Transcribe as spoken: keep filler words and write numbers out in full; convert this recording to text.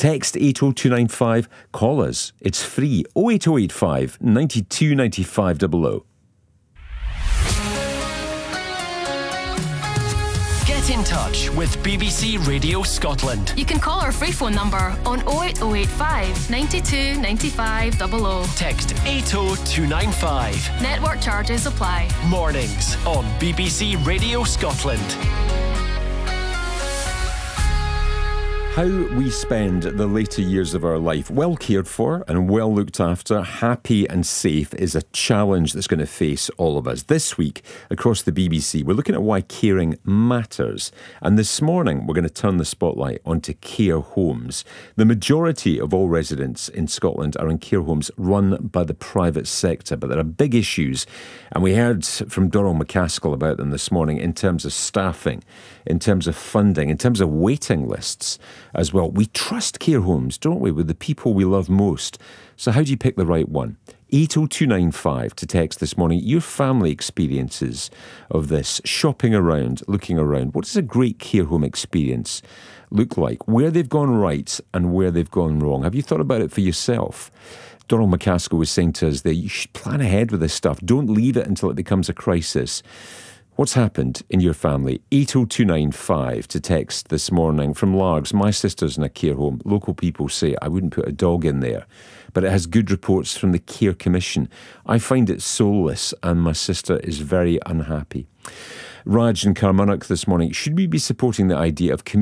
Text eight oh two nine five. Call us. It's free. oh eight oh eight five, nine two nine five double oh. Get in touch with B B C Radio Scotland. You can call our free phone number on oh eight oh eight five, nine two nine five double oh. Text eight oh two nine five. Network charges apply. Mornings on B B C Radio Scotland. How we spend the later years of our life, well cared for and well looked after, happy and safe, is a challenge that's going to face all of us. This week, across the B B C, we're looking at why caring matters. And this morning, we're going to turn the spotlight onto care homes. The majority of all residents in Scotland are in care homes run by the private sector, but there are big issues. And we heard from Donald McCaskill about them this morning in terms of staffing, in terms of funding, in terms of waiting lists as well. We trust care homes, don't we, with the people we love most. So how do you pick the right one? eight oh two nine five to text this morning. Your family experiences of this, shopping around, looking around. What does a great care home experience look like? Where they've gone right and where they've gone wrong. Have you thought about it for yourself? Donald McCaskill was saying to us that you should plan ahead with this stuff. Don't leave it until it becomes a crisis. What's happened in your family? eight oh two nine five to text this morning. From Largs, my sister's in a care home. Local people say I wouldn't put a dog in there, but it has good reports from the Care Commission. I find it soulless and my sister is very unhappy. Raj in Carmunnock this morning. Should we be supporting the idea of community